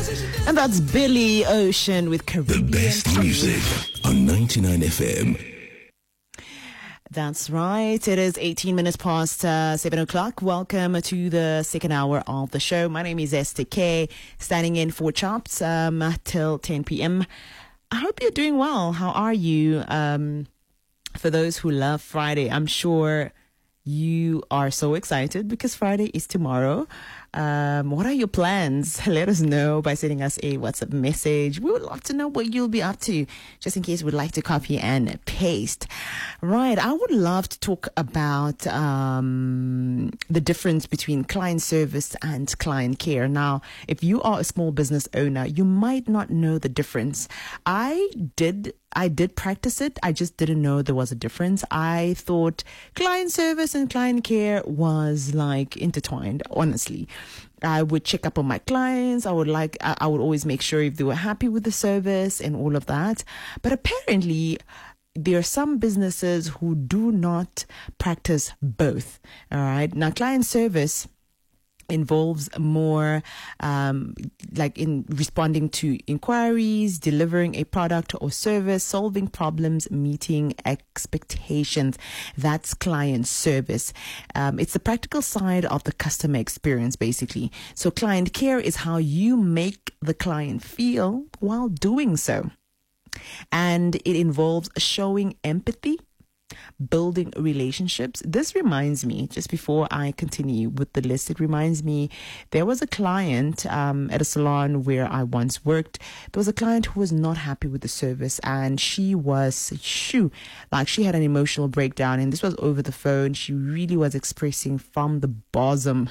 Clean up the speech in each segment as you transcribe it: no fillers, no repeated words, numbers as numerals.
And that's Billy Ocean with Caribbean. The best music on 99 FM. That's right. It is 18 minutes past 7 o'clock. Welcome to the second hour of the show. My name is Esther K, standing in for Chops till 10 p.m. I hope you're doing well. How are you? For those who love Friday, I'm sure you are so excited because Friday is tomorrow. What are your plans? Let us know by sending us a WhatsApp message. We would love to know what you'll be up to, just in case we'd like to copy and paste. Right. I would love to talk about the difference between client service and client care. Now, if you are a small business owner, you might not know the difference. I did practice it. I just didn't know there was a difference. I thought client service and client care was like intertwined, honestly. I would check up on my clients. I would always make sure if they were happy with the service and all of that. But apparently, there are some businesses who do not practice both. All right. Now, client service involves more like in responding to inquiries, delivering a product or service, solving problems, meeting expectations. That's client service. It's the practical side of the customer experience, basically. So client care is how you make the client feel while doing so. And it involves showing empathy, building relationships. This reminds me, just before I continue with the list, it reminds me, there was a client at a salon where I once worked. There was a client who was not happy with the service, and she was, she had an emotional breakdown, and this was over the phone. She really was expressing from her bosom,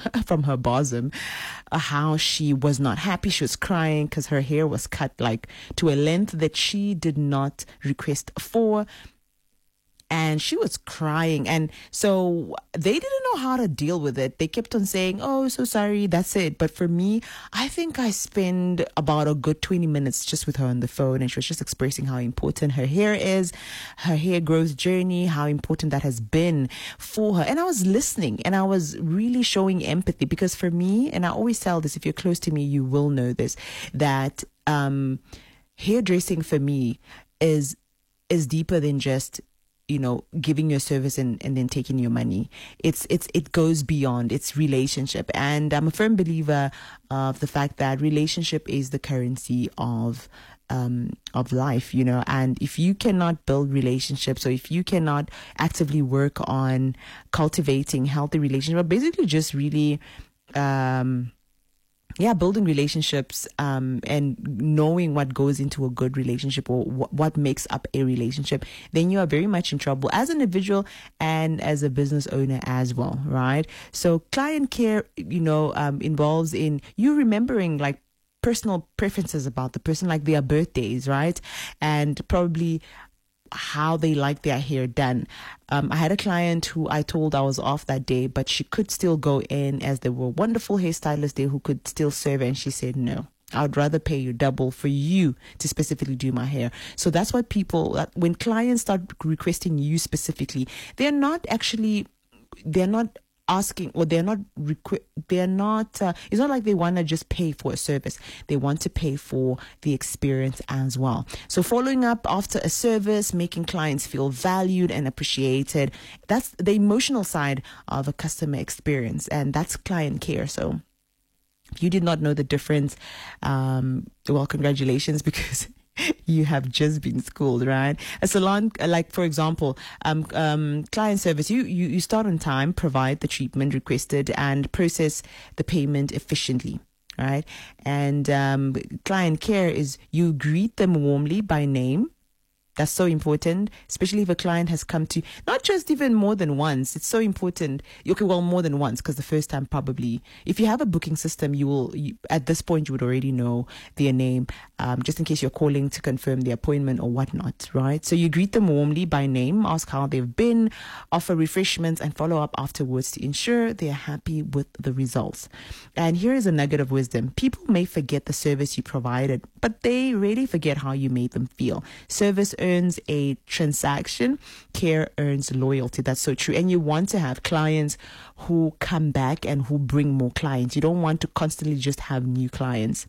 how she was not happy. She was crying because her hair was cut like to a length that she did not request for. And she was crying. And so they didn't know how to deal with it. They kept on saying, oh, so sorry, that's it. But for me, I think I spent about a good 20 minutes just with her on the phone. And she was just expressing how important her hair is, her hair growth journey, how important that has been for her. And I was listening and I was really showing empathy, because for me, and I always tell this, if you're close to me, you will know this, that hairdressing for me is deeper than just giving your service and then taking your money. It goes beyond. It's relationship. And I'm a firm believer of the fact that relationship is the currency of life, and if you cannot build relationships, or if you cannot actively work on cultivating healthy relationships, but basically just really, building relationships and knowing what goes into a good relationship, or what makes up a relationship, then you are very much in trouble as an individual and as a business owner as well, right? So client care, involves in you remembering like personal preferences about the person, like their birthdays, right? And probably how they like their hair done. I had a client who I told I was off that day, but she could still go in, as there were wonderful hairstylists there who could still serve. And she said, no, I would rather pay you double for you to specifically do my hair. So that's why when clients start requesting you specifically, they're not asking, or it's not like they want to just pay for a service. They want to pay for the experience as well. So following up after a service, making clients feel valued and appreciated, that's the emotional side of a customer experience, and that's client care. So if you did not know the difference, well, congratulations, because you have just been schooled, right? A salon, like for example, client service, you start on time, provide the treatment requested, and process the payment efficiently, right? And client care is you greet them warmly by name. That's so important, especially if a client has come to, not just even more than once. It's so important. Okay, well, more than once, because the first time probably, if you have a booking system, at this point, you would already know their name, just in case you're calling to confirm the appointment or whatnot, right? So you greet them warmly by name, ask how they've been, offer refreshments, and follow up afterwards to ensure they're happy with the results. And here is a nugget of wisdom. People may forget the service you provided, but they really forget how you made them feel. Service earns a transaction, care earns loyalty. That's so true. And you want to have clients who come back and who bring more clients. You don't want to constantly just have new clients.